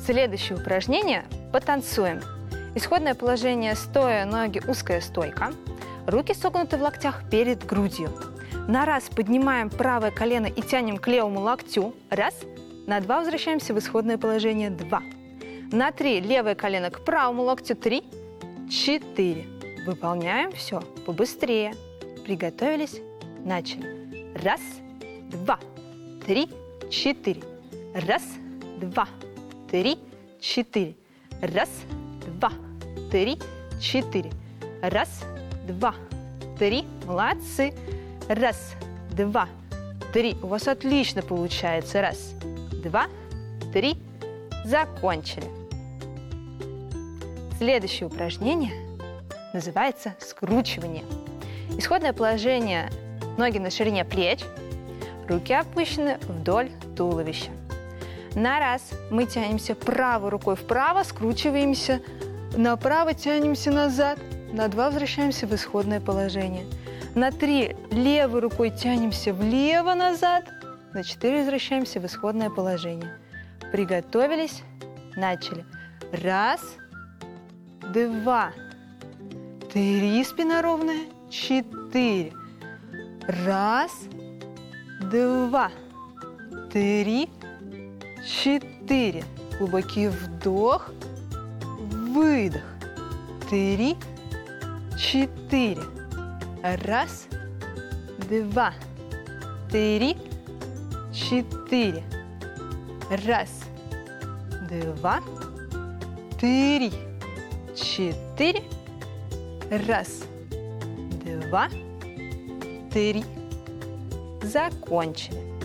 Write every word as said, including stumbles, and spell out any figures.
Следующее упражнение – потанцуем. Исходное положение стоя, ноги узкая стойка. Руки согнуты в локтях перед грудью. На раз поднимаем правое колено и тянем к левому локтю. Раз. На два возвращаемся в исходное положение. Два. На три левое колено к правому локтю. Три. Четыре. Выполняем все побыстрее. Приготовились. Начали. Раз, два, три, четыре. Раз, два, три, четыре. Раз, два, три, четыре. Раз, два, три. Молодцы. Раз, два, три. У вас отлично получается. Раз, два, три. Закончили. Следующее упражнение называется скручивание. Исходное положение – ноги на ширине плеч, руки опущены вдоль туловища. На раз мы тянемся правой рукой вправо, скручиваемся, направо тянемся назад, на два возвращаемся в исходное положение. На три левой рукой тянемся влево-назад, на четыре возвращаемся в исходное положение. Приготовились, начали. Раз, два, три, спина ровная, четыре. Раз, два, три, четыре. Глубокий вдох, выдох. Три, четыре. Раз, два, три, четыре. Раз, два, три, четыре. Раз, два, три. Закончили.